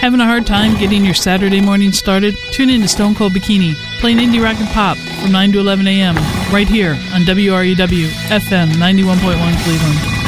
Having a hard time getting your Saturday morning started? Tune in to Stone Cold Bikini, playing indie rock and pop from 9 to 11 a.m. right here on WREW FM 91.1 Cleveland.